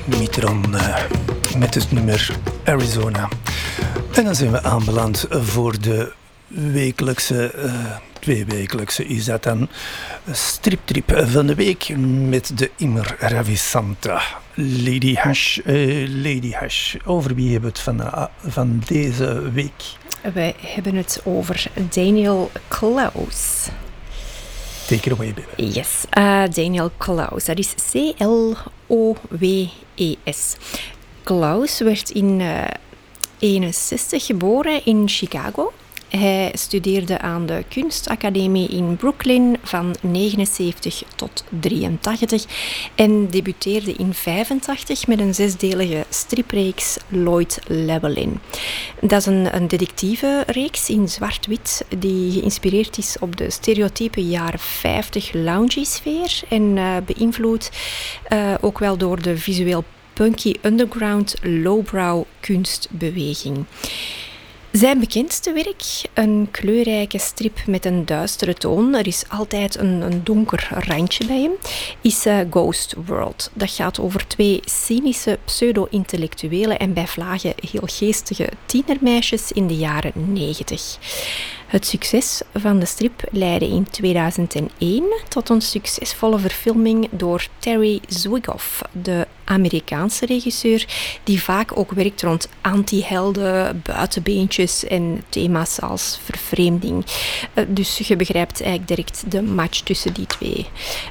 Mitron met het nummer Arizona. En dan zijn we aanbeland voor de wekelijkse, tweewekelijkse is dat dan, striptrip van de week met de immer ravissante Lady Hash. Over wie hebben we het van deze week? Wij hebben het over Daniel Clowes. Take it away, baby. Yes, Daniel Clowes. Dat is C-L-O-W-E-S. Clowes werd in 1961 geboren in Chicago. Hij studeerde aan de kunstacademie in Brooklyn van 79 tot 83 en debuteerde in 85 met een 6-delige stripreeks Lloyd Llewellyn. Dat is een detectieve reeks in zwart-wit die geïnspireerd is op de stereotype jaren 50 lounge-sfeer en beïnvloed ook wel door de visueel punky underground lowbrow kunstbeweging. Zijn bekendste werk, een kleurrijke strip met een duistere toon, er is altijd een donker randje bij hem, is Ghost World. Dat gaat over twee cynische pseudo-intellectuele en bij vlagen heel geestige tienermeisjes in de jaren 90. Het succes van de strip leidde in 2001 tot een succesvolle verfilming door Terry Zwigoff, de Amerikaanse regisseur, die vaak ook werkt rond anti-helden, buitenbeentjes en thema's als vervreemding. Dus je begrijpt eigenlijk direct de match tussen die twee.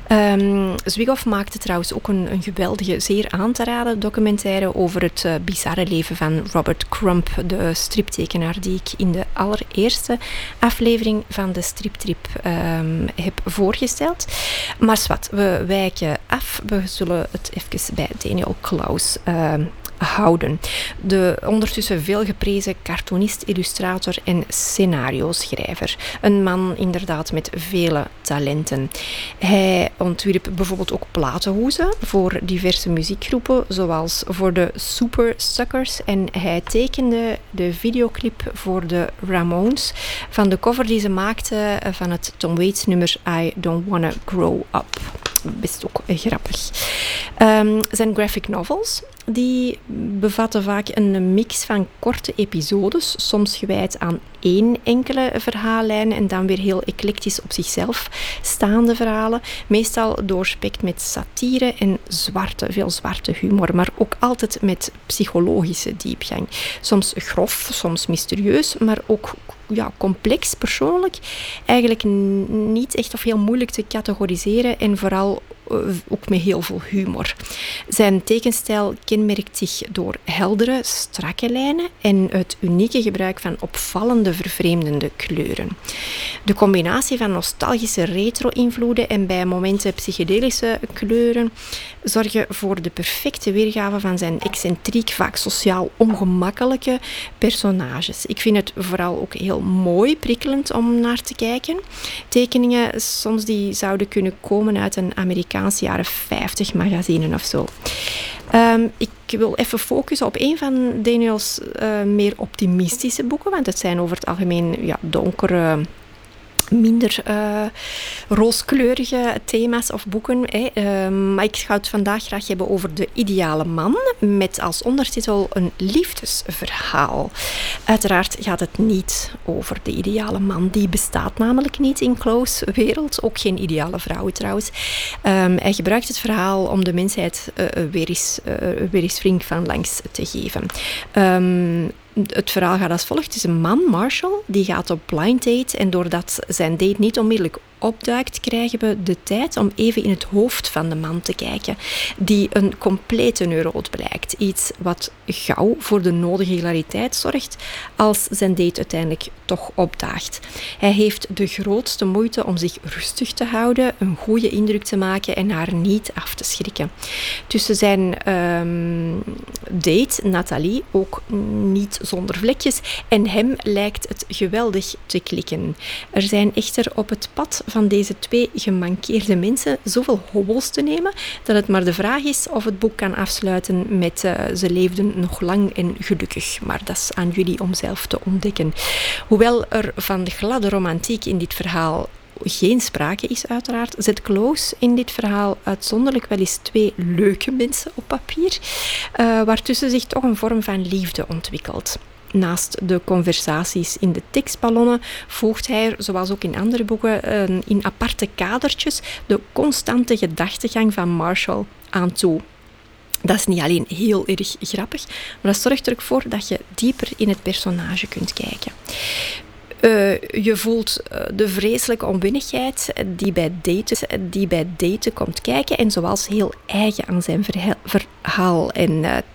Zwigoff maakte trouwens ook een geweldige, zeer aan te raden documentaire over het bizarre leven van Robert Crumb, de striptekenaar die ik in de allereerste aflevering van de striptrip heb voorgesteld. Maar zwart, we wijken af. We zullen het even bij Daniel Clowes houden. De ondertussen veel geprezen cartoonist, illustrator en scenario-schrijver. Een man inderdaad met vele talenten. Hij ontwierp bijvoorbeeld ook platenhoezen voor diverse muziekgroepen, zoals voor de Super Suckers, en hij tekende de videoclip voor de Ramones van de cover die ze maakten van het Tom Waits nummer I Don't Wanna Grow Up. Best ook grappig. Zijn graphic novels die bevatten vaak een mix van korte episodes, soms gewijd aan één enkele verhaallijn en dan weer heel eclectisch op zichzelf staande verhalen, meestal doorspekt met satire en veel zwarte humor, maar ook altijd met psychologische diepgang. Soms grof, soms mysterieus, maar ook complex persoonlijk, eigenlijk niet echt of heel moeilijk te categoriseren en vooral ook met heel veel humor. Zijn tekenstijl kenmerkt zich door heldere, strakke lijnen en het unieke gebruik van opvallende, vervreemdende kleuren. De combinatie van nostalgische retro-invloeden en bij momenten psychedelische kleuren zorgen voor de perfecte weergave van zijn excentriek, vaak sociaal ongemakkelijke personages. Ik vind het vooral ook heel mooi, prikkelend om naar te kijken. Tekeningen soms die zouden kunnen komen uit een Amerikaans jaren 50 magazine of zo. Ik wil even focussen op een van Daniels meer optimistische boeken, want het zijn over het algemeen donkere, minder rooskleurige thema's of boeken. Maar ik ga het vandaag graag hebben over De Ideale Man, met als ondertitel een liefdesverhaal. Uiteraard gaat het niet over de ideale man. Die bestaat namelijk niet in Clowes' wereld. Ook geen ideale vrouwen trouwens. Hij gebruikt het verhaal om de mensheid weer eens flink van langs te geven. Het verhaal gaat als volgt. Het is een man, Marshall, die gaat op blind date en doordat zijn date niet onmiddellijk opduikt, krijgen we de tijd om even in het hoofd van de man te kijken, die een complete neuroot blijkt. Iets wat gauw voor de nodige hilariteit zorgt als zijn date uiteindelijk toch opdaagt. Hij heeft de grootste moeite om zich rustig te houden, een goede indruk te maken en haar niet af te schrikken. Tussen zijn date, Nathalie, ook niet zonder vlekjes, en hem lijkt het geweldig te klikken. Er zijn echter op het pad van deze twee gemankeerde mensen zoveel hobbels te nemen, dat het maar de vraag is of het boek kan afsluiten met ze leefden nog lang en gelukkig. Maar dat is aan jullie om zelf te ontdekken. Hoewel er van de gladde romantiek in dit verhaal geen sprake is uiteraard, zet Close in dit verhaal uitzonderlijk wel eens 2 leuke mensen op papier, waartussen zich toch een vorm van liefde ontwikkelt. Naast de conversaties in de tekstballonnen voegt hij er, zoals ook in andere boeken, in aparte kadertjes de constante gedachtegang van Marshall aan toe. Dat is niet alleen heel erg grappig, maar dat zorgt er ook voor dat je dieper in het personage kunt kijken. Je voelt de vreselijke onwennigheid die bij daten komt kijken en zoals heel eigen aan zijn verhaal. En